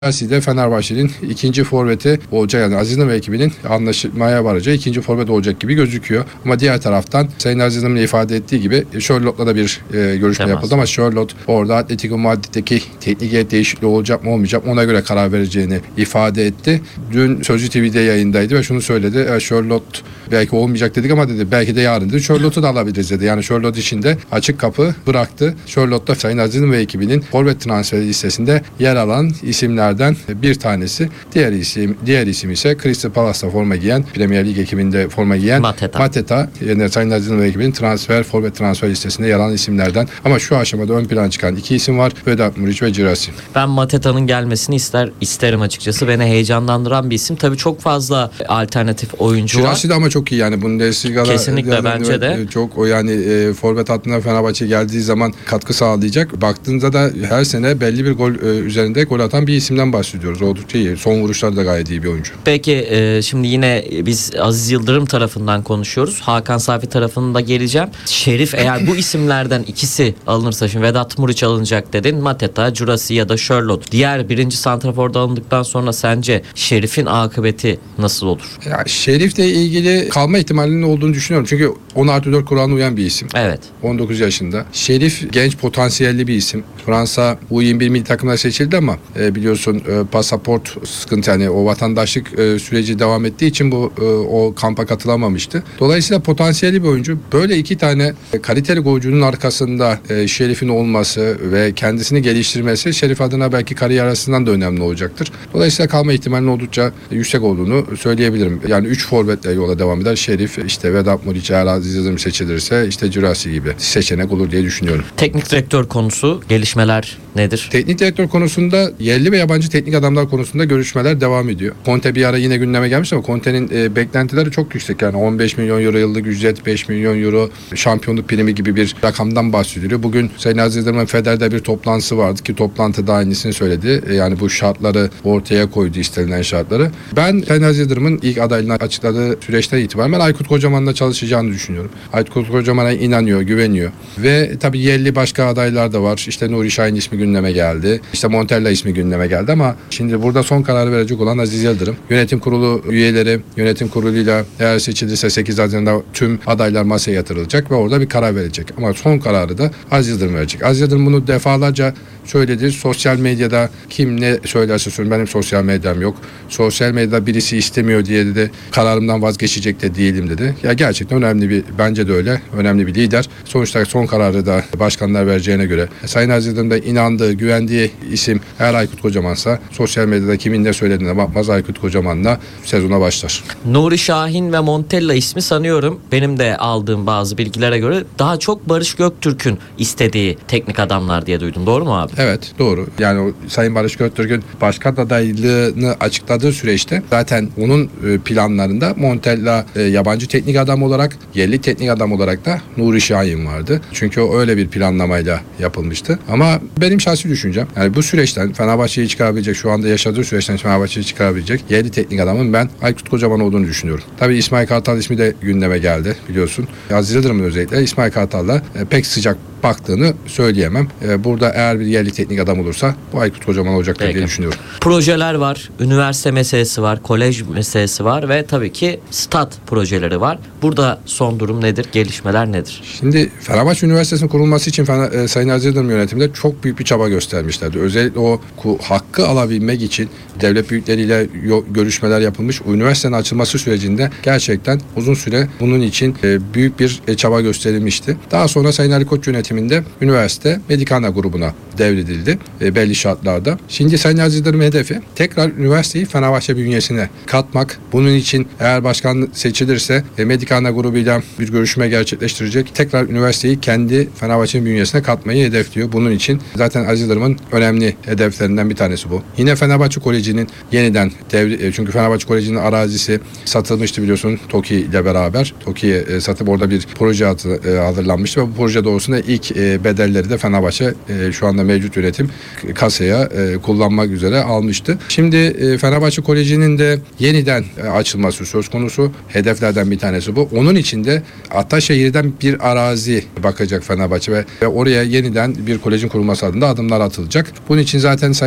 Chelsea'de Fenerbahçe'nin ikinci forveti olacak, yani Aziz Yıldırım ve ekibinin anlaşmaya varacağı ikinci forvet olacak gibi gözüküyor. Ama diğer taraftan Sayın Aziz Yıldırım'ın ifade ettiği gibi Charlotte'la da bir görüşme yapıldı ama Charlotte orada Atletico Madrid'deki teknik heyet değişikliği olacak mı olmayacak mı ona göre karar vereceğini ifade etti. Dün Sözcü TV'de yayındaydı ve şunu söyledi. Charlotte belki olmayacak dedik ama dedi belki de yarın dedi. Charlotte'u da alabiliriz dedi. Yani Charlotte için de açık kapı bıraktı. Charlotte'da Sayın Aziz Yıldırım ve ekibinin forvet transferi listesinde yer alan isimler bir tanesi. Diğer isim ise Crystal Palace'ta forma giyen, Premier Lig ekibinde forma giyen Mateta. Yani Sayın Aziz Yıldırım ve ekibinin forvet transfer listesinde yer alan isimlerden. Ama şu aşamada ön plana çıkan iki isim var. Vedat Muriç ve Girassi. Ben Mateta'nın gelmesini isterim açıkçası. Beni heyecanlandıran bir isim. Tabii çok fazla alternatif oyuncu var. Girassi de ama çok iyi yani. Bundesliga'da kesinlikle bence de. Çok o yani forvet hattına Fenerbahçe geldiği zaman katkı sağlayacak. Baktığınızda da her sene belli bir gol üzerinde gol atan bir isimden bahsediyoruz. Oldukça iyi. Son vuruşlar da gayet iyi bir oyuncu. Peki şimdi yine biz Aziz Yıldırım tarafından konuşuyoruz. Hakan Safi tarafında geleceğim. Şerif eğer bu isimlerden ikisi alınırsa, şimdi Vedat Muriç alınacak dedin. Mateta, Girassi ya da Charlotte. Diğer birinci santraforda alındıktan sonra sence Şerif'in akıbeti nasıl olur? Ya Şerif'le ilgili kalma ihtimalinin olduğunu düşünüyorum. Çünkü 10+4 kuralına uyan bir isim. Evet. 19 yaşında. Şerif genç potansiyelli bir isim. Fransa U21 milli takımına seçildi ama biliyorsun pasaport sıkıntı, yani o vatandaşlık süreci devam ettiği için o kampa katılamamıştı. Dolayısıyla potansiyelli bir oyuncu. Böyle iki tane kaliteli golcünün arkasında Şerif'in olması ve kendisini geliştirmesi Şerif adına belki kariyer arasından da önemli olacaktır. Dolayısıyla kalma ihtimalinin oldukça yüksek olduğunu söyleyebilirim. Yani 3 forvetle yola devam eder. Şerif, işte Vedat Muriç, eğer Aziz Yıldırım seçilirse işte Girassi gibi seçenek olur diye düşünüyorum. Teknik direktör konusu, gelişmeler nedir? Teknik direktör konusunda yerli ve yabancı teknik adamlar konusunda görüşmeler devam ediyor. Conte bir ara yine gündeme gelmiş ama Conte'nin beklentileri çok yüksek. Yani 15 milyon euro yıllık ücret, 5 milyon euro şampiyonluk primi gibi bir rakamdan bahsediliyor. Bugün Sayın Aziz Yıldırım'ın Feder'de bir toplantısı vardı ki toplantıda aynısını söyledi. Yani bu şartları ortaya koydu, istenilen şartları. Ben Sayın Aziz Yıldırım'ın ilk adaylığını açıkladığı süreçten itibaren Aykut Kocaman'la çalışacağını düşünüyorum. Aykut Kocaman'a inanıyor, güveniyor. Ve tabii yerli başka adaylar da var. İşte Nuri Şahin ismi gündeme geldi. İşte Montella ismi gündeme geldi ama şimdi burada son kararı verecek olan Aziz Yıldırım. Yönetim kurulu üyeleri, yönetim kuruluyla eğer seçilirse 8 Haziran'da tüm adaylar masaya yatırılacak ve orada bir karar verecek. Ama son kararı da Aziz Yıldırım verecek. Aziz Yıldırım bunu defalarca söyledi. Sosyal medyada kim ne söylerse söylesin, benim sosyal medyam yok. Sosyal medyada birisi istemiyor diye dedi, kararımdan vazgeçecek de değilim dedi. Ya gerçekten bence de öyle, önemli bir lider. Sonuçta son kararı da başkanlar vereceğine göre Sayın Aziz Yıldırım da inandığı, güvendiği isim eğer Aykut Kocaman'sa sosyal medyada kimin ne söylediğine bakmaz, Aykut Kocaman'la sezona başlar. Nuri Şahin ve Montella ismi sanıyorum benim de aldığım bazı bilgilere göre daha çok Barış Göktürk'ün istediği teknik adamlar diye duydum. Doğru mu abi? Evet, doğru. Yani o Sayın Barış Göktürk'ün başkan adaylığını açıkladığı süreçte zaten onun planlarında Montella yabancı teknik adam olarak, yerli teknik adam olarak da Nuri Şahin vardı. Çünkü o öyle bir planlamayla yapılmıştı. Ama benim şahsi düşüncem, yani bu süreçten Fenerbahçe'yi çıkarabilecek, şu anda yaşadığı süreçten Fenerbahçe'yi çıkarabilecek yerli teknik adamın ben Aykut Kocaman olduğunu düşünüyorum. Tabii İsmail Kartal ismi de gündeme geldi biliyorsun. Aziz Yıldırım'ın özellikle İsmail Kartal'la pek sıcak baktığını söyleyemem. Burada eğer bir yerli teknik adam olursa bu Aykut Kocaman olacaktır diye düşünüyorum. Projeler var, üniversite meselesi var, kolej meselesi var ve tabii ki stat projeleri var. Burada son durum nedir, gelişmeler nedir? Şimdi Fenerbahçe Üniversitesi'nin kurulması için Sayın Aziz Yıldırım yönetiminde çok büyük bir çaba göstermişlerdi. Özellikle o hakkı alabilmek için devlet büyükleriyle görüşmeler yapılmış. O üniversitenin açılması sürecinde gerçekten uzun süre bunun için büyük bir çaba gösterilmişti. Daha sonra Sayın Ali Koç yönetiminde üniversite Medikana grubuna devredildi belli şartlarda. Şimdi Sayın Aziz Yıldırım hedefi tekrar üniversiteyi Fenerbahçe bünyesine katmak. Bunun için eğer başkan seçilirse Medikana grubuyla bir görüşme gerçekleştirecek. Tekrar üniversiteyi kendi Fenerbahçe'nin bünyesine katmayı hedefliyor. Bunun için zaten Aziz Yıldırım'ın önemli hedeflerinden bir tanesi bu. Yine Fenerbahçe Koleji'nin yeniden çünkü Fenerbahçe Koleji'nin arazisi satılmıştı biliyorsun TOKİ ile beraber. TOKİ'ye satıp orada bir proje hazırlanmıştı ve bu proje doğrusunda ilk bedelleri de Fenerbahçe şu anda mevcut yönetim kasaya kullanmak üzere almıştı. Şimdi Fenerbahçe Koleji'nin de yeniden açılması söz konusu. Hedeflerden bir tanesi bu. Onun için de Ataşehir'den bir arazi bakacak Fenerbahçe ve oraya yeniden bir kolejin kurulması adında adımlar atılacak. Bunun için zaten Sayın Aziz Yıldırım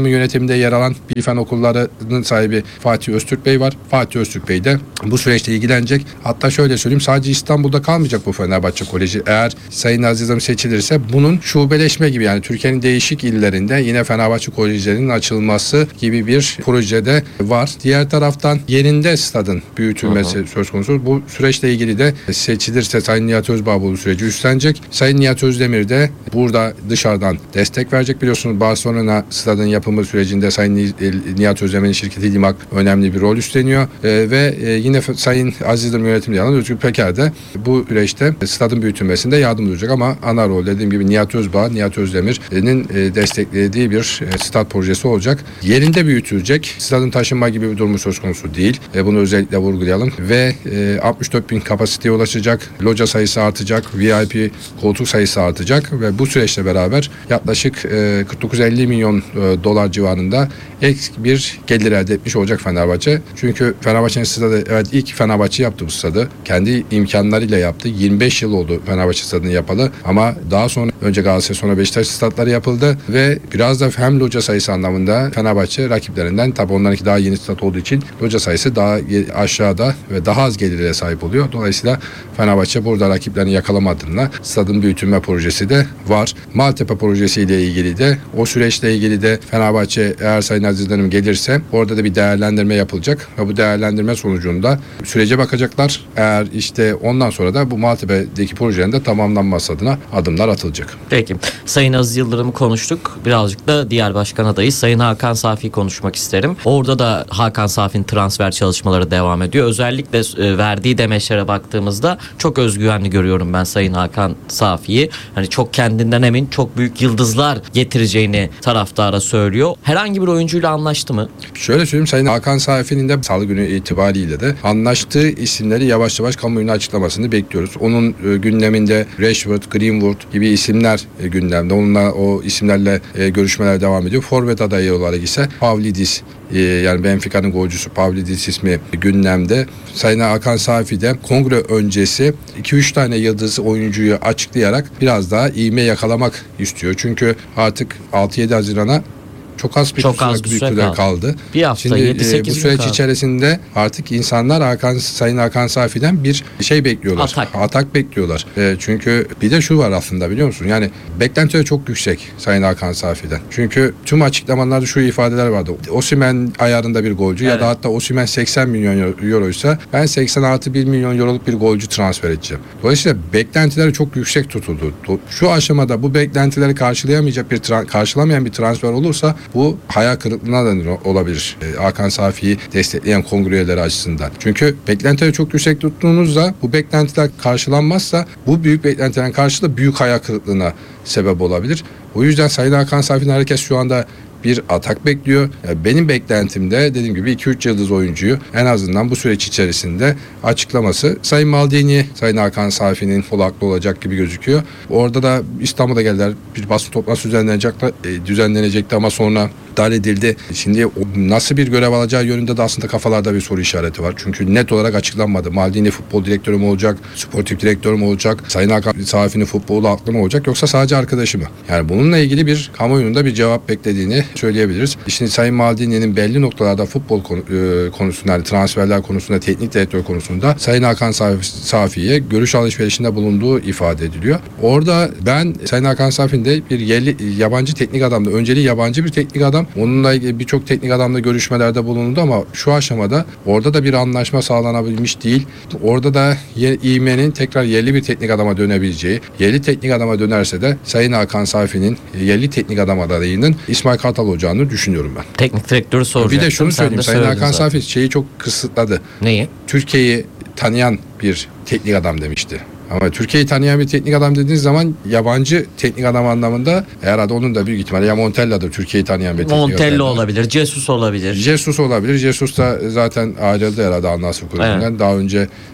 Yıldırım'ın yönetiminde yer alan Bilgi Fen Okulları'nın sahibi Fatih Öztürk Bey var. Fatih Öztürk Bey de bu süreçte ilgilenecek. Hatta şöyle söyleyeyim, sadece İstanbul'da kalmayacak bu Fenerbahçe Koleji. Eğer Sayın Aziz Yıldırım seçilirse bunun şubeleşme gibi, yani Türkiye'nin değişik illerinde yine Fenerbahçe Kolejlerinin açılması gibi bir projede var. Diğer taraftan yerinde stadın büyütülmesi söz konusu. Bu süreçle ilgili de seçilirse Sayın Nihat Özbağ bu süreci üstlenecek. Sayın Nihat Özdemir de burada dışarıdan destek verecek. Biliyorsunuz Barcelona stadın yapımı sürecinde Sayın Nihat Özdemir'in şirketi Limak önemli bir rol üstleniyor. Ve yine Sayın Aziz Yıldırım yönetiminde yer alan Özgür Peker de bu süreçte stadın büyütülmesinde yardım edecek, ama ana rol dediğim gibi Nihat Özbağ, Nihat Özdemir'in desteklediği bir stad projesi olacak. Yerinde büyütülecek. Stadın taşınma gibi bir durumu söz konusu değil. Bunu özellikle vurgulayalım. Ve 64.000 kapasiteye ulaşacak. Loca sayısı artacak. VIP koltuk sayısı artacak ve bu süreçle beraber yaklaşık 49-50 milyon dolar civarında ek bir gelir elde etmiş olacak Fenerbahçe. Çünkü Fenerbahçe'nin stadı, evet, ilk Fenerbahçe yaptı bu stadı. Kendi imkanlarıyla yaptı. 25 yıl oldu Fenerbahçe stadını yapalı, ama daha sonra önce Galatasaray sonra Beşiktaş stadları yapıldı ve biraz da hem loca sayısı anlamında Fenerbahçe rakiplerinden, tabi onlarınki daha yeni stat olduğu için loca sayısı daha aşağıda ve daha az gelire sahip oluyor. Dolayısıyla Fenerbahçe burada rakiplerini yakalamadığında stadın büyütülme projesi de var. Maltepe projesiyle ilgili de, o süreçle ilgili de Fenerbahçe eğer Sayın Aziz Yıldırım gelirse orada da bir değerlendirme yapılacak ve bu değerlendirme sonucunda sürece bakacaklar. Eğer işte ondan sonra da bu Maltepe'deki projenin de tamamlanması adına adımlar atılacak. Peki. Sayın Aziz Yıldırım'ı konuştuk. Birazcık da diğer başkan adayı Sayın Hakan Safi'yi konuşmak isterim. Orada da Hakan Safi'nin transfer çalışmaları devam ediyor. Özellikle verdiği demeçlere baktığımızda çok özgüvenli görüyorum ben Sayın Hakan Safi'yi. Hani çok kendinden emin, çok büyük yıldızlar getireceğini taraftara söylüyor. Herhangi bir oyuncuyla anlaştı mı? Şöyle söyleyeyim, Sayın Hakan Safi'nin de salı günü itibariyle de anlaştığı isimleri yavaş yavaş kamuoyuna açıklamasını bekliyoruz. Onun gündeminde Rashford, Greenwood gibi isimler gündemde. Onunla, o isimlerle görüşmeler devam ediyor. Forvet adayı olarak ise Pavlidis, yani Benfica'nın golcüsü Pavlidis ismi gündemde. Sayın Hakan Safi de kongre öncesi 2-3 tane yıldız oyuncuyu açıklayarak biraz daha ivme yakalamak istiyor. Çünkü artık 6-7 Haziran'a çok az bir süre kaldı. Bir hafta, şimdi 7-8 bu süreç kaldı. içerisinde artık insanlar Sayın Hakan Safi'den bir şey bekliyorlar. Atak bekliyorlar. Çünkü bir de şu var aslında, biliyor musun? Yani beklentiler çok yüksek Sayın Hakan Safi'den. Çünkü tüm açıklamalarda şu ifadeler vardı. Osimhen ayarında bir golcü, ya da hatta Osimhen 80 milyon euroysa ben 80+1 milyon euroluk bir golcü transfer edeceğim. Dolayısıyla beklentiler çok yüksek tutuldu. Şu aşamada bu beklentileri karşılamayan bir transfer olursa bu hayal kırıklığına da olabilir Hakan Safi'yi destekleyen kongre üyeleri açısından. Çünkü beklentileri çok yüksek tuttuğunuzda, bu beklentiler karşılanmazsa bu büyük beklentilerin karşılığı büyük hayal kırıklığına sebep olabilir. O yüzden Sayın Hakan Safi'nin herkes şu anda bir atak bekliyor. Benim beklentimde dediğim gibi 2-3 yıldız oyuncuyu en azından bu süreç içerisinde açıklaması. Sayın Maldini, Sayın Hakan Safi'nin haklı olacak gibi gözüküyor. Orada da İstanbul'a geldiler. Bir basın toplantısı düzenlenecekti ama sonra iptal edildi. Şimdi nasıl bir görev alacağı yönünde de aslında kafalarda bir soru işareti var. Çünkü net olarak açıklanmadı. Maldini futbol direktörü mü olacak? Sportif direktör mü olacak? Sayın Hakan Safi'nin futbolu aklı mı olacak? Yoksa sadece arkadaşı mı? Yani bununla ilgili bir kamuoyunda bir cevap beklediğini söyleyebiliriz. Şimdi Sayın Maldini'nin belli noktalarda futbol konusunda, yani transferler konusunda, teknik direktör konusunda Sayın Hakan Safi'ye görüş alışverişinde bulunduğu ifade ediliyor. Orada ben Sayın Hakan Safi'nin de bir yabancı teknik adamdı. Önceliği yabancı bir teknik adam. Onunla ilgili birçok teknik adamla görüşmelerde bulundu ama şu aşamada orada da bir anlaşma sağlanabilmiş değil. Orada da İİME'nin tekrar yerli bir teknik adama dönebileceği, yerli teknik adama dönerse de Sayın Hakan Safi'nin yerli teknik adam adayının İsmail Kartal olacağını düşünüyorum ben. Teknik direktörü soracaktım. Bir de şunu söyleyeyim. Sayın Hakan Safi şeyi çok kısıtladı. Neyi? Türkiye'yi tanıyan bir teknik adam demişti. Ama Türkiye'yi tanıyan bir teknik adam dediğiniz zaman yabancı teknik adam anlamında herhalde onun da büyük ihtimalle ya Montella'dır Türkiye'yi tanıyan bir teknik adam. Montella olabilir, Jesus olabilir. Jesus olabilir. Jesus da zaten ayrıldı herhalde Al Nassr kulübünden. Evet. Daha önce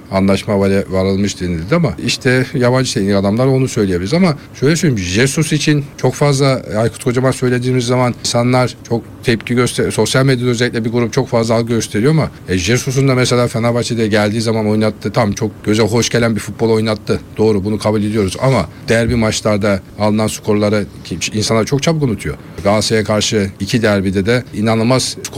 anlaşma varılmış denildi ama işte yabancı teknik adamlar onu söyleyebiliriz ama şöyle söyleyeyim, Jesus için çok fazla Aykut Kocaman söylediğimiz zaman insanlar çok tepki gösteriyor. Sosyal medyada özellikle bir grup çok fazla algı gösteriyor ama Jesus'un da mesela Fenerbahçe'de geldiği zaman oynattı. Tam çok göze hoş gelen bir futbol oynattı. Doğru, bunu kabul ediyoruz ama derbi maçlarda alınan skorları insanlar çok çabuk unutuyor. Galatasaray'a karşı 2 derbide de inanılmaz